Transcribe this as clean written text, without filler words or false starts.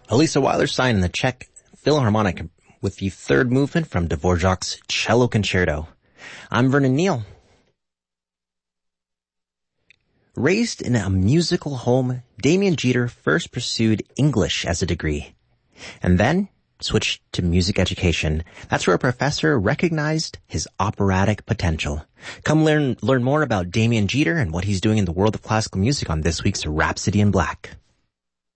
Elisa Weilerstein in the Czech Philharmonic with the third movement from Dvorak's Cello Concerto. I'm Vernon Neal. Raised in a musical home, Damien Jeter first pursued English as a degree, and then switched to music education. That's where a professor recognized his operatic potential. Come learn more about Damien Jeter and what he's doing in the world of classical music on this week's Rhapsody in Black.